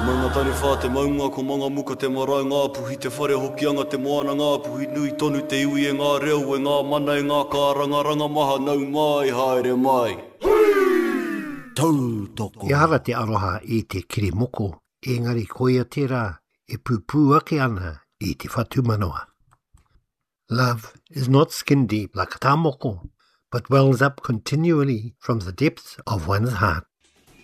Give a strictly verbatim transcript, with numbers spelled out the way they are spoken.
Mga tani wha te maunga ko mga muka te marae ngā puhi te whare hokianga te moana ngā puhi nui tonu te iwi e ngā reo e ngā mana e ngā kāranga ranga maha nau mai haere mai. Tautoko. I hara te aroha i te kirimoko, engari koia tērā e pūpū ake ana i te whatumanoa. Love is not skin deep like a tāmoko, but wells up continually from the depths of one's heart.